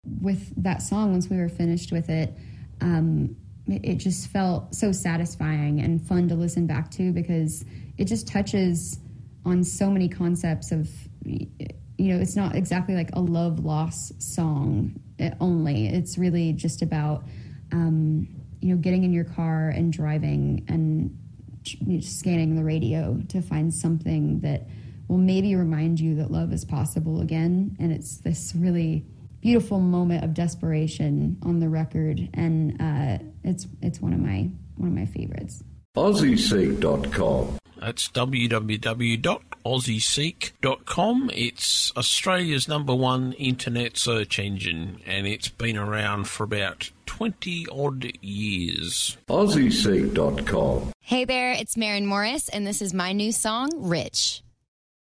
with that song, once we were finished with it, it just felt so satisfying and fun to listen back to, because it just touches on so many concepts of, it's not exactly like a love loss song only. It's really just about, getting in your car and driving and scanning the radio to find something that will maybe remind you that love is possible again. And it's this really beautiful moment of desperation on the record, and it's one of my favorites. AussieSeek.com. That's www.aussieseek.com. It's Australia's #1 internet search engine, and it's been around for about 20-odd years. AussieSeek.com. Hey there, it's Maren Morris, and this is my new song, Rich.